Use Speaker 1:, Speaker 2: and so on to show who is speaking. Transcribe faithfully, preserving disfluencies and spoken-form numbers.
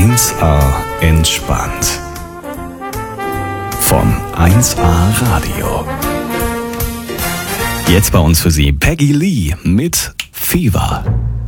Speaker 1: eins A entspannt. Von eins A Radio. Jetzt bei uns für Sie Peggy Lee mit Fever.